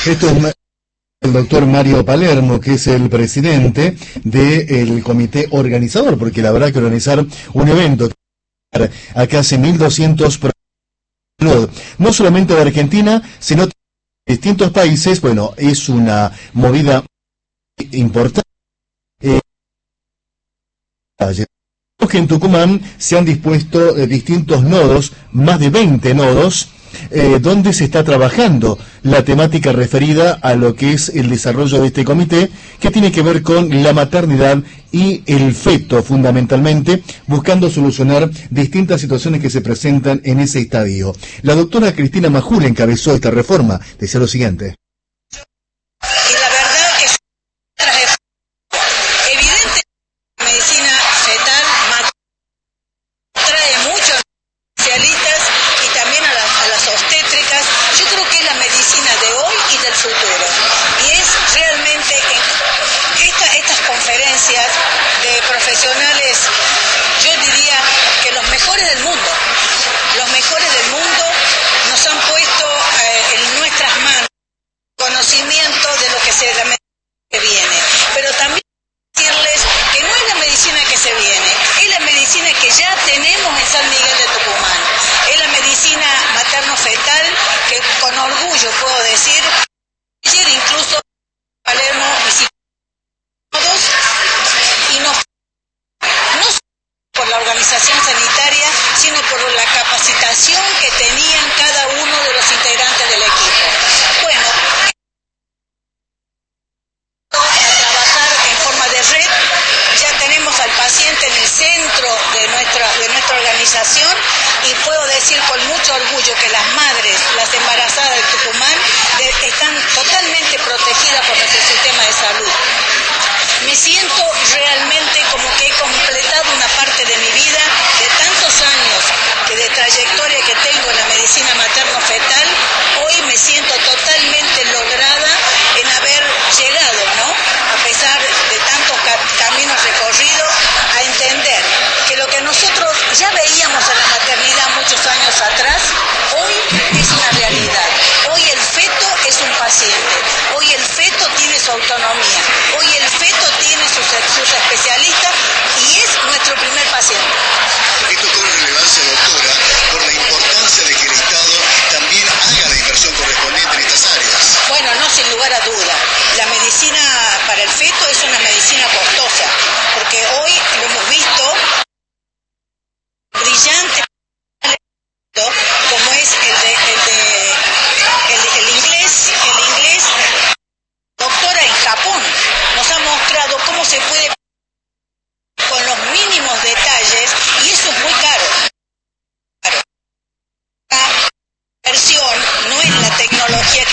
Esto es el doctor Mario Palermo, que es el presidente del comité organizador, porque la verdad que organizar un evento acá hace 1200 no solamente de Argentina, sino de distintos países, bueno, es una movida importante. Que en Tucumán se han dispuesto distintos nodos, más de 20 nodos, donde se está trabajando la temática referida a lo que es el desarrollo de este comité, que tiene que ver con la maternidad y el feto, fundamentalmente, buscando solucionar distintas situaciones que se presentan en ese estadio. La doctora Cristina Majul encabezó esta reforma. Decía lo siguiente. De profesionales, yo diría que los mejores del mundo nos han puesto en nuestras manos conocimiento de lo que se viene, pero también decirles que no es la medicina que se viene, es la medicina que ya tenemos en San Miguel de Tucumán, es la medicina materno-fetal que con orgullo puedo decir, ayer incluso Palermo visitó y no por la organización sanitaria, sino por la capacitación que tenían cada uno de los integrantes del equipo. Bueno, a trabajar en forma de red, ya tenemos al paciente en el centro de nuestra organización y puedo decir con mucho orgullo que las madres, las embarazadas de Tucumán, están totalmente protegidas por nuestro sistema de salud. Me siento realmente como que he completado una parte de mi vida, de tantos años de trayectoria que tengo en la medicina materno-fetal. Hoy me siento totalmente lograda en haber llegado, ¿no? A pesar de tantos caminos recorridos, a entender que lo que nosotros ya veíamos en la maternidad muchos años atrás, hoy es una realidad. Hoy el feto es un paciente, hoy el feto tiene su autonomía, hoy el feto tiene sus especialistas y es nuestro primer paciente. Esto cobra relevancia, doctora, por la importancia de que el Estado también haga la inversión correspondiente en estas áreas. Bueno, no, sin lugar a duda. La medicina para el feto es una medicina costosa, porque hoy lo hemos visto brillante como es el inglés, doctora en Japón, nos ha mostrado cómo se puede con los mínimos detalles y eso es muy caro. La inversión no es la tecnología